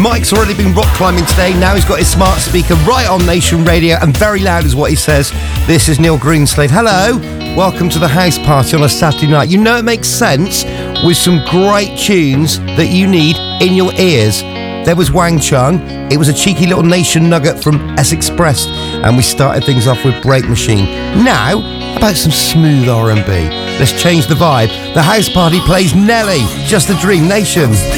Mike's already been rock climbing today. Now he's got his smart speaker right on Nation Radio, and very loud is what he says. This is Neil Greenslade. Hello, welcome to the house party on a Saturday night. You know it makes sense with some great tunes that you need in your ears. There was Wang Chung. It was a cheeky little Nation nugget from S-Express, and we started things off with Break Machine. Now, about some smooth R&B. Let's change the vibe. The house party plays Nelly, Just a Dream. Nation.